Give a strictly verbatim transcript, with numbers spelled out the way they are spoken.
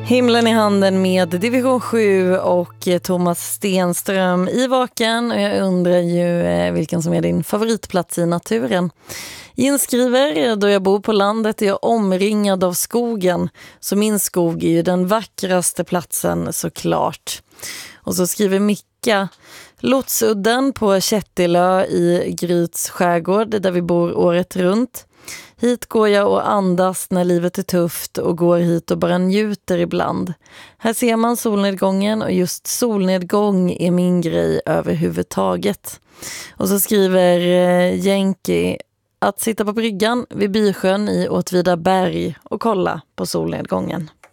Himlen i handen med Division sju och Thomas Stenström i Vaken. Och jag undrar ju vilken som är din favoritplats i naturen. Inskriver, då jag bor på landet är jag omringad av skogen. Så min skog är ju den vackraste platsen såklart. Och så skriver Micka: Lotsudden på Kättilö i Gryts skärgård där vi bor året runt. Hit går jag och andas när livet är tufft och går hit och bara njuter ibland. Här ser man solnedgången och just solnedgång är min grej överhuvudtaget. Och så skriver eh, Jenki att sitta på bryggan vid Bysjön i Åtvidaberg och kolla på solnedgången.